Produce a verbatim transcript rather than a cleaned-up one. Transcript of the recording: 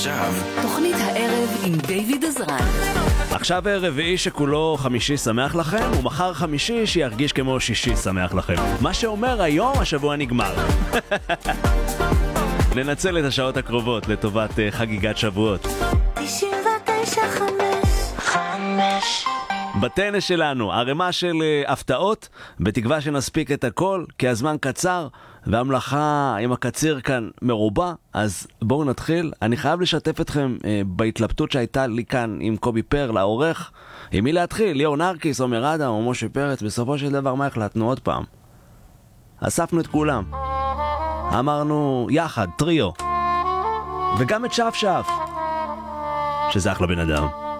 עכשיו, תוכנית הערב עם דיוויד עזרן. עכשיו רביעי שכולו חמישי שמח לכם, ומחר חמישי שירגיש כמו שישי שמח לכם. מה שאומר היום השבוע נגמר. ננצל את השעות הקרובות לטובת uh, חגיגת שבועות. תשעים ותשע חמש בטנס שלנו, הרמה של uh, הפתעות, בתקווה שנספיק את הכל, כי הזמן קצר, והמלאכה עם הקציר כאן מרובה, אז בואו נתחיל. אני חייב לשתף אתכם uh, בהתלבטות שהייתה לי כאן עם קובי פרל, העורך. עם מי להתחיל? ליאור נרקיס, עומר אדם או משה פרץ? בסופו של דבר מה החלטנו עוד פעם? אספנו את כולם. אמרנו יחד, טריו. וגם את שף שף, שזה אחלה בן אדם.